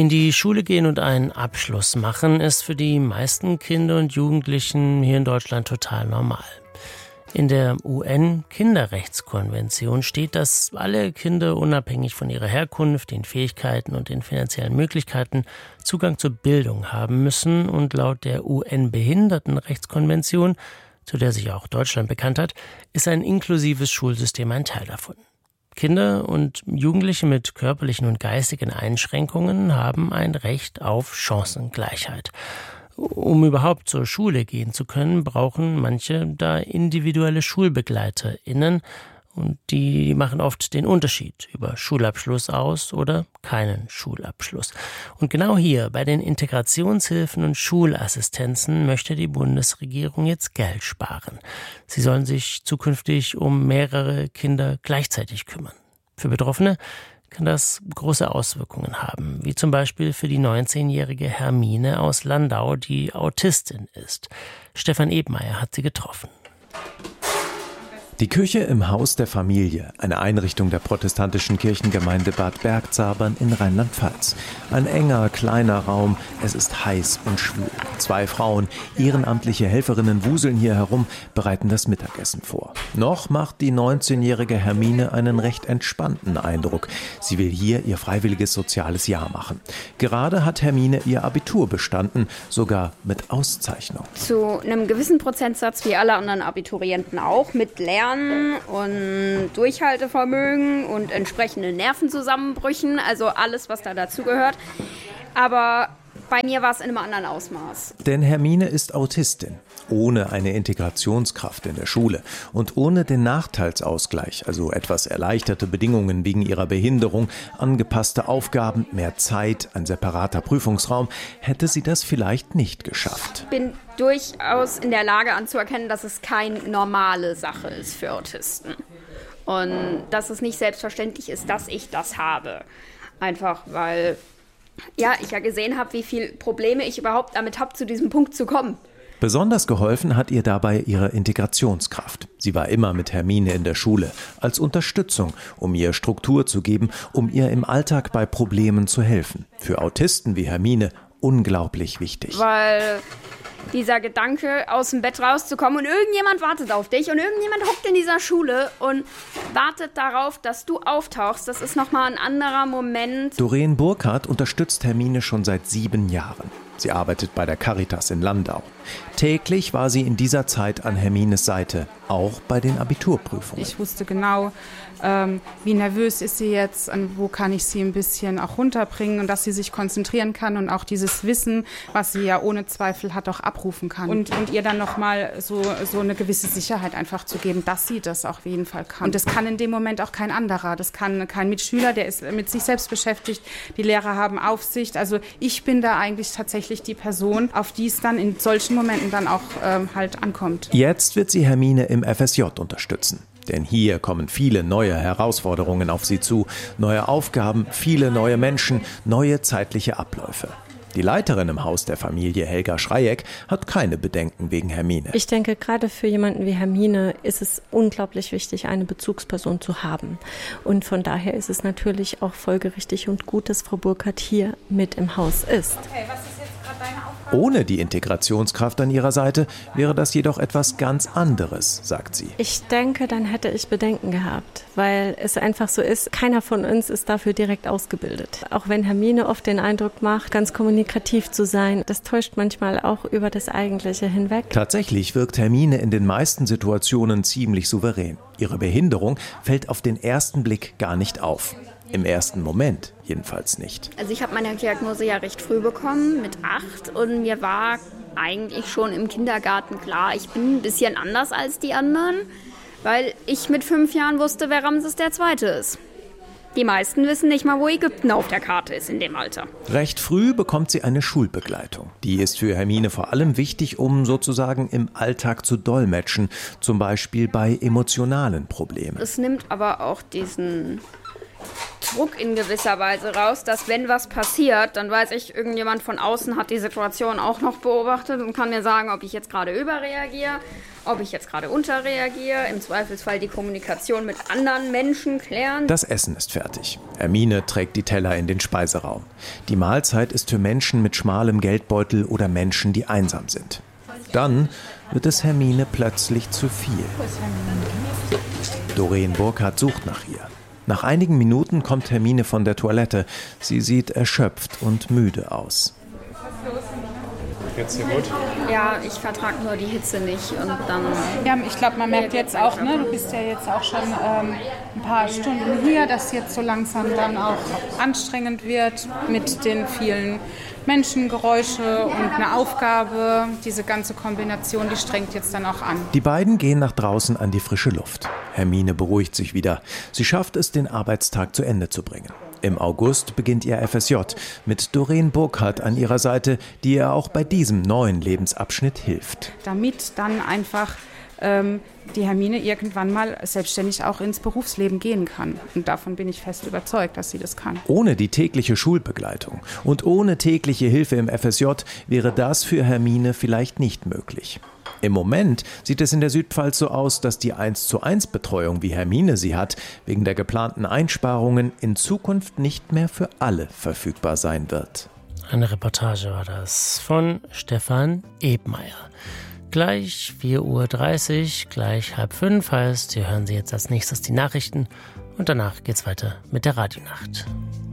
In die Schule gehen und einen Abschluss machen, ist für die meisten Kinder und Jugendlichen hier in Deutschland total normal. In der UN-Kinderrechtskonvention steht, dass alle Kinder unabhängig von ihrer Herkunft, den Fähigkeiten und den finanziellen Möglichkeiten Zugang zur Bildung haben müssen. Und laut der UN-Behindertenrechtskonvention, zu der sich auch Deutschland bekannt hat, ist ein inklusives Schulsystem ein Teil davon. Kinder und Jugendliche mit körperlichen und geistigen Einschränkungen haben ein Recht auf Chancengleichheit. Um überhaupt zur Schule gehen zu können, brauchen manche da individuelle SchulbegleiterInnen, und die machen oft den Unterschied über Schulabschluss aus oder keinen Schulabschluss. Und genau hier bei den Integrationshilfen und Schulassistenzen möchte die Bundesregierung jetzt Geld sparen. Sie sollen sich zukünftig um mehrere Kinder gleichzeitig kümmern. Für Betroffene kann das große Auswirkungen haben, wie zum Beispiel für die 19-jährige Hermine aus Landau, die Autistin ist. Stefan Ebmeier hat sie getroffen. Die Küche im Haus der Familie, eine Einrichtung der protestantischen Kirchengemeinde Bad Bergzabern in Rheinland-Pfalz. Ein enger, kleiner Raum, es ist heiß und schwül. 2 Frauen, ehrenamtliche Helferinnen, wuseln hier herum, bereiten das Mittagessen vor. Noch macht die 19-jährige Hermine einen recht entspannten Eindruck. Sie will hier ihr freiwilliges soziales Jahr machen. Gerade hat Hermine ihr Abitur bestanden, sogar mit Auszeichnung. Zu einem gewissen Prozentsatz, wie alle anderen Abiturienten auch, mit Lernen und Durchhaltevermögen und entsprechenden Nervenzusammenbrüchen, also alles, was da dazugehört. Aber bei mir war es in einem anderen Ausmaß. Denn Hermine ist Autistin, ohne eine Integrationskraft in der Schule und ohne den Nachteilsausgleich, also etwas erleichterte Bedingungen wegen ihrer Behinderung, angepasste Aufgaben, mehr Zeit, ein separater Prüfungsraum, hätte sie das vielleicht nicht geschafft. Ich bin durchaus in der Lage anzuerkennen, dass es keine normale Sache ist für Autisten. Und dass es nicht selbstverständlich ist, dass ich das habe. Einfach weil ich ja gesehen habe, wie viele Probleme ich überhaupt damit habe, zu diesem Punkt zu kommen. Besonders geholfen hat ihr dabei ihre Integrationskraft. Sie war immer mit Hermine in der Schule, als Unterstützung, um ihr Struktur zu geben, um ihr im Alltag bei Problemen zu helfen. Für Autisten wie Hermine unglaublich wichtig. Weil dieser Gedanke, aus dem Bett rauszukommen und irgendjemand wartet auf dich und irgendjemand hockt in dieser Schule und wartet darauf, dass du auftauchst, das ist nochmal ein anderer Moment. Doreen Burkhardt unterstützt Hermine schon seit 7 Jahren. Sie arbeitet bei der Caritas in Landau. Täglich war sie in dieser Zeit an Hermines Seite, auch bei den Abiturprüfungen. Ich wusste genau, wie nervös ist sie jetzt und wo kann ich sie ein bisschen auch runterbringen und dass sie sich konzentrieren kann und auch dieses Wissen, was sie ja ohne Zweifel hat, auch abrufen kann. Und ihr dann nochmal so eine gewisse Sicherheit einfach zu geben, dass sie das auf jeden Fall kann. Und das kann in dem Moment auch kein anderer. Das kann kein Mitschüler, der ist mit sich selbst beschäftigt. Die Lehrer haben Aufsicht. Also ich bin da eigentlich tatsächlich die Person, auf die es dann in solchen Momenten dann auch halt ankommt. Jetzt wird sie Hermine im FSJ unterstützen. Denn hier kommen viele neue Herausforderungen auf sie zu, neue Aufgaben, viele neue Menschen, neue zeitliche Abläufe. Die Leiterin im Haus der Familie, Helga Schreieck, hat keine Bedenken wegen Hermine. Ich denke, gerade für jemanden wie Hermine ist es unglaublich wichtig, eine Bezugsperson zu haben. Und von daher ist es natürlich auch folgerichtig und gut, dass Frau Burkhardt hier mit im Haus ist. Okay, was ist jetzt gerade deine Aufgabe? Ohne die Integrationskraft an ihrer Seite wäre das jedoch etwas ganz anderes, sagt sie. Ich denke, dann hätte ich Bedenken gehabt, weil es einfach so ist, keiner von uns ist dafür direkt ausgebildet. Auch wenn Hermine oft den Eindruck macht, ganz kommunikativ zu sein, das täuscht manchmal auch über das Eigentliche hinweg. Tatsächlich wirkt Hermine in den meisten Situationen ziemlich souverän. Ihre Behinderung fällt auf den ersten Blick gar nicht auf. Im ersten Moment jedenfalls nicht. Also ich habe meine Diagnose ja recht früh bekommen, mit 8. Und mir war eigentlich schon im Kindergarten klar, ich bin ein bisschen anders als die anderen, weil ich mit 5 Jahren wusste, wer Ramses II. Ist. Die meisten wissen nicht mal, wo Ägypten auf der Karte ist in dem Alter. Recht früh bekommt sie eine Schulbegleitung. Die ist für Hermine vor allem wichtig, um sozusagen im Alltag zu dolmetschen, zum Beispiel bei emotionalen Problemen. Es nimmt aber auch diesen Druck in gewisser Weise raus, dass wenn was passiert, dann weiß ich, irgendjemand von außen hat die Situation auch noch beobachtet und kann mir sagen, ob ich jetzt gerade überreagiere ob ich jetzt gerade unterreagiere, im Zweifelsfall die Kommunikation mit anderen Menschen klären. Das Essen ist fertig. Hermine trägt die Teller in den Speiseraum. Die Mahlzeit ist für Menschen mit schmalem Geldbeutel oder Menschen, die einsam sind. Dann wird es Hermine plötzlich zu viel. Doreen Burkhardt sucht nach ihr. Nach einigen Minuten kommt Hermine von der Toilette. Sie sieht erschöpft und müde aus. Geht's dir gut? Ja, ich vertrage nur die Hitze nicht und dann... Ja, ich glaube, man merkt jetzt auch, ne, du bist ja jetzt auch schon ein paar Stunden hier, dass jetzt so langsam dann auch anstrengend wird mit den vielen Menschengeräusche und eine Aufgabe. Diese ganze Kombination, die strengt jetzt dann auch an. Die beiden gehen nach draußen an die frische Luft. Hermine beruhigt sich wieder. Sie schafft es, den Arbeitstag zu Ende zu bringen. Im August beginnt ihr FSJ mit Doreen Burkhardt an ihrer Seite, die ihr auch bei diesem neuen Lebensabschnitt hilft. Damit dann einfach die Hermine irgendwann mal selbstständig auch ins Berufsleben gehen kann. Und davon bin ich fest überzeugt, dass sie das kann. Ohne die tägliche Schulbegleitung und ohne tägliche Hilfe im FSJ wäre das für Hermine vielleicht nicht möglich. Im Moment sieht es in der Südpfalz so aus, dass die 1:1-Betreuung, wie Hermine sie hat, wegen der geplanten Einsparungen in Zukunft nicht mehr für alle verfügbar sein wird. Eine Reportage war das von Stefan Ebmeier. Gleich 4:30 Uhr, gleich 4:30 heißt, Sie hören Sie jetzt als nächstes die Nachrichten und danach geht's weiter mit der Radionacht.